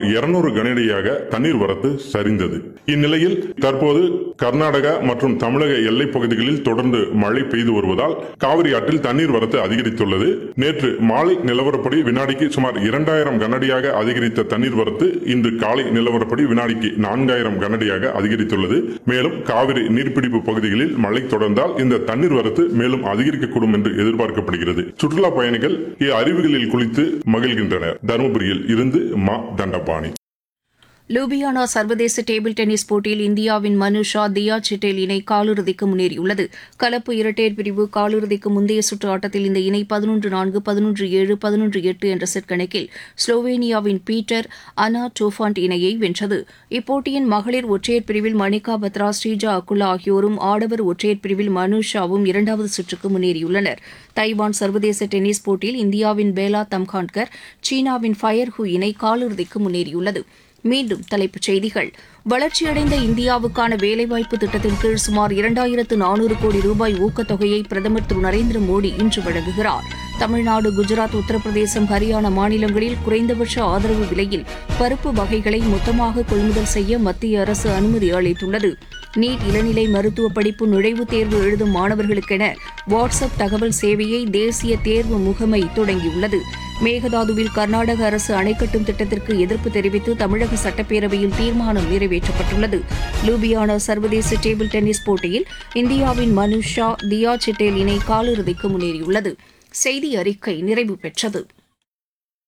200 கனஅடியாக தண்ணீர் வரத்து சரிந்தது. இந்நிலையில் தற்போது கர்நாடகா மற்றும் தமிழக எல்லைப் பகுதிகளில் தொடர்ந்து மழை பெய்து வருவதால் காவிரி ஆற்றில் தண்ணீர் வரத்து அதிகரித்துள்ளது. நேற்று மாலை நிலவரப்படி வினாடிக்கு சுமார் 2000 கனஅடியாக அதிகரித்த தண்ணீர் வரத்து இன்று காலை நிலவரப்படி வினாடிக்கு 4000 கனஅடியாக அதிகரித்துள்ளது. மேலும் காவிரி நீர்பிடிப்பு பகுதிகளில் மழை தொடர்ந்தால் இந்த தண்ணீர் வரத்து மேலும் அதிகரிக்கக்கூடும் என்று எதிர்பார்க்கப்படுகிறது. சுற்றுலா பயணிகள் அருவிகளில் குளித்து மகிழ்கின்றனர். தருமபுரியில் இருந்து மா தண்டபாணி. லூபியானா சர்வதேச டேபிள் டென்னிஸ் போட்டியில் இந்தியாவின் மனுஷா தியா சிட்டேல் இணை காலிறுதிக்கு முன்னேறியுள்ளது. கலப்பு இரட்டையர் பிரிவு காலிறுதிக்கு முந்தைய சுற்று ஆட்டத்தில் இந்த இணை 11-4, 11-7, 11-8 என்ற செட் கணக்கில் ஸ்லோவேனியாவின் பீட்டர் அனா டோஃபாண்ட் இணையை வென்றது. இப்போட்டியின் மகளிர் ஒற்றையர் பிரிவில் மணிகா பத்ரா, ஸ்ரீஜா அக்குலா ஆகியோரும், ஆடவர் ஒற்றையர் பிரிவில் மனுஷாவும் இரண்டாவது சுற்றுக்கு முன்னேறியுள்ளனர். தைவான் சர்வதேச டென்னிஸ் போட்டியில் இந்தியாவின் பேலா தம்கான்கர், சீனாவின் ஃபயர் ஹூ இணை காலிறுதிக்கு முன்னேறியுள்ளது. மீண்டும் தலைப்புச் செய்திகள். வளர்ச்சியடைந்த இந்தியாவுக்கான வேலைவாய்ப்பு திட்டத்தின் கீழ் சுமார் 2400 கோடி ரூபாய் ஊக்கத்தொகையை பிரதமர் திரு நரேந்திர மோடி இன்று வழங்குகிறார். தமிழ்நாடு, குஜராத், உத்தரப்பிரதேசம், ஹரியானா மாநிலங்களில் குறைந்தபட்ச ஆதரவு விலையில் பருப்பு வகைகளை மொத்தமாக கொள்முதல் செய்ய மத்திய அரசு அனுமதி அளித்துள்ளது. நீட் இளநிலை மருத்துவ படிப்பு நுழைவுத் தேர்வு எழுதும் மாணவர்களுக்கென வாட்ஸ்அப் தகவல் சேவையை தேசிய தேர்வு முகமை தொடங்கியுள்ளது. மேகதாதுவில் கர்நாடக அரசு அணை கட்டும் திட்டத்திற்கு எதிர்ப்பு தெரிவித்து தமிழக சட்டப்பேரவையில் தீர்மானம் நிறைவேற்றப்பட்டுள்ளது. லூபியானா சர்வதேச டேபிள் டென்னிஸ் போட்டியில் இந்தியாவின் மனுஷா தியா சிட்டேல் இணை காலிறுதிக்கு முன்னேறியுள்ளது. செய்தி அறிக்கை நிறைவு பெற்றது.